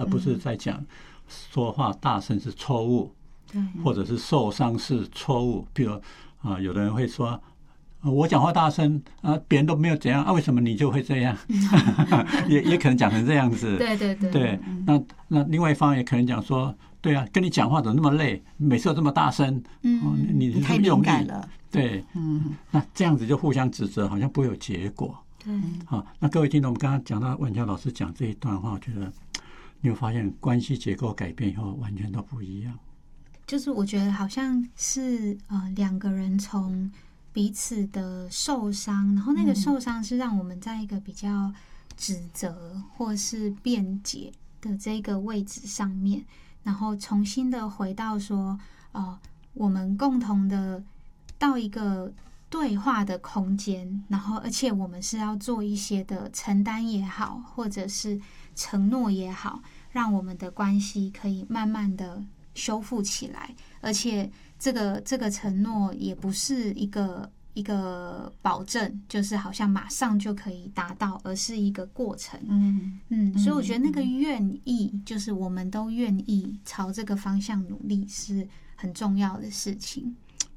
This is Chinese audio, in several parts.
而不是在讲说话大声是错误，或者是受伤是错误。比如有的人会说，我讲话大声别人都没有怎样为什么你就会这样？也可能讲成这样子。对，那另外一方也可能讲说，对啊，跟你讲话怎么那么累？每次都这么大声，你太敏感了。 对，那这样子就互相指责，好像不会有结果。 对， 好，那各位听众，我们刚刚讲到万乔老师讲这一段话，我觉得你有发现关系结构改变以后，完全都不一样。 就是我觉得好像是两个人从彼此的受伤，然后那个受伤是让我们在一个比较指责或是辩解的这个位置上面，然后重新的回到说，我们共同的到一个对话的空间，然后而且我们是要做一些的承担也好，或者是承诺也好，让我们的关系可以慢慢的修复起来，而且这个承诺也不是一个保证，就是好像马上就可以达到，而是一个过程。所以我觉得那个愿意，就是我们都愿意朝这个方向努力，是很重要的事情。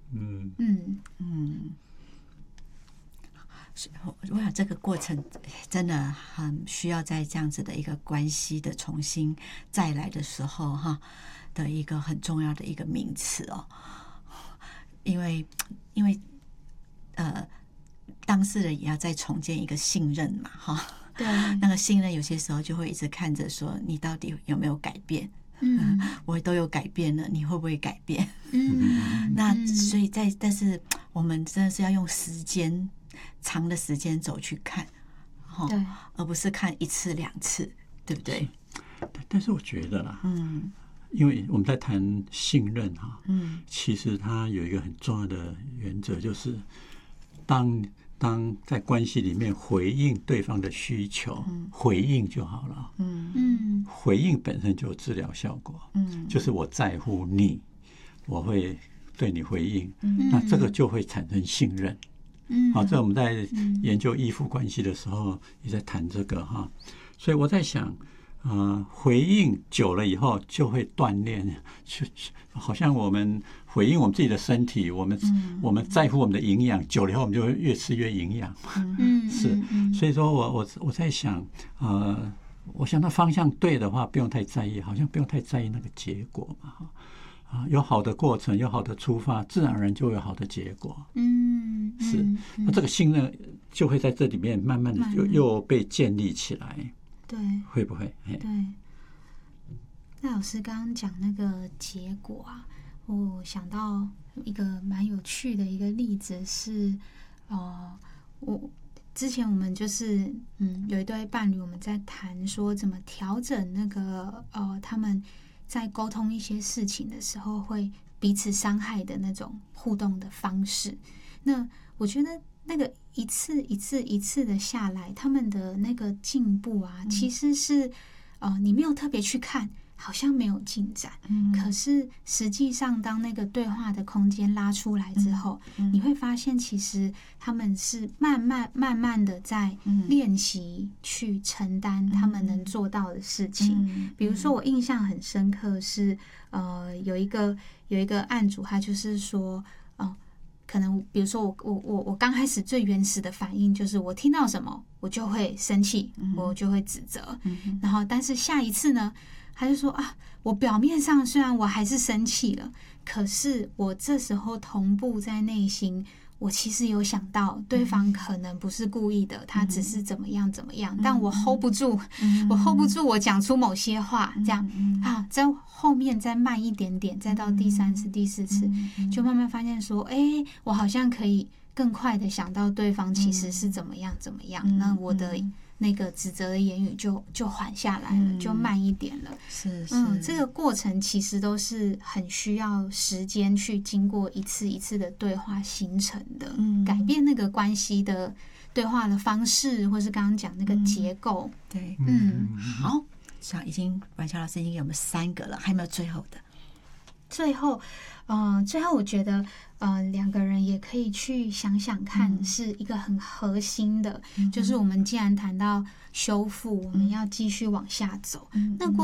我想这个过程真的很需要在这样子的一个关系的重新再来的时候哈的一个很重要的一个名词哦，因为当事人也要再重建一个信任嘛哈， 对， 那个信任有些时候就会一直看着说你到底有没有改变。我都有改变了，你会不会改变？那所以但是我们真的是要用长的时间走去看， 对， 而不是看一次两次，对不对？ 但是我觉得啦，因为我们在谈信任哈，其实它有一个很重要的原则，就是当在关系里面回应对方的需求，回应就好了。回应本身就有治疗效果。就是我在乎你，我会对你回应，那这个就会产生信任。好，这我们在研究依附关系的时候也在谈这个哈。所以我在想，回应久了以后就会锻炼，好像我们回应我们自己的身体，我们在乎我们的营养，久了以后我们就会越吃越营养嘛。是，所以说我在想，我想那方向对的话，不用太在意，好像不用太在意那个结果嘛。有好的过程，有好的出发，自然而然就有好的结果。是，那这个信任就会在这里面慢慢的又被建立起来。 对， 会不会？ 对。那老师刚刚讲那个结果啊，我想到一个蛮有趣的一个例子是，之前我们就是有一对伴侣，我们在谈说怎么调整那个他们在沟通一些事情的时候会彼此伤害的那种互动的方式。那我觉得那个一次一次的下来，他们的那个进步啊，其实是你没有特别去看，好像没有进展，可是实际上当那个对话的空间拉出来之后，你会发现其实他们是慢慢的在练习去承担他们能做到的事情。比如说我印象很深刻是有一个案主，他就是说可能比如说我刚开始最原始的反应就是我听到什么我就会生气，我就会指责，然后但是下一次呢他就说我表面上虽然我还是生气了，可是我这时候同步在内心，我其实有想到对方可能不是故意的，他只是怎么样，但我 hold 不住，我讲出某些话，这样在后面再慢一点点，再到第3次、第4次，就慢慢发现说，我好像可以更快的想到对方其实是怎么样，那我的那个指责的言语就缓下来了，就慢一点了。 是这个过程其实都是很需要时间去经过一次一次的对话形成的，改变那个关系的对话的方式，或是刚刚讲那个结构。 对，好，像婉乔老师已经给我们3个了，还有没有最后的？ 最后我觉得两个人也可以去想想看，是一个很核心的，就是我们既然谈到修复，我们要继续往下走，那过